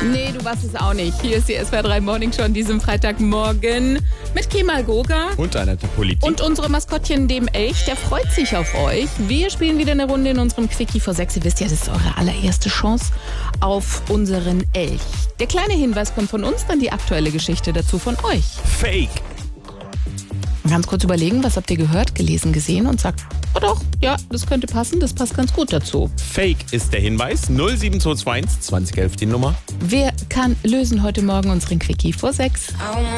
Nee, du warst es auch nicht. Hier ist die SWR 3 Morning Show an diesem Freitagmorgen mit Kemal Goga. Und einer der Politik. Und unserem Maskottchen, dem Elch, der freut sich auf euch. Wir spielen wieder eine Runde in unserem Quickie vor 6. Ihr wisst ja, das ist eure allererste Chance auf unseren Elch. Der kleine Hinweis kommt von uns, dann die aktuelle Geschichte dazu von euch. Fake. Ganz kurz überlegen, was habt ihr gehört, gelesen, gesehen und sagt, oh doch, ja, das könnte passen, das passt ganz gut dazu. Fake ist der Hinweis. 07221 2011 die Nummer. Wer kann lösen heute Morgen unseren Quickie vor 6?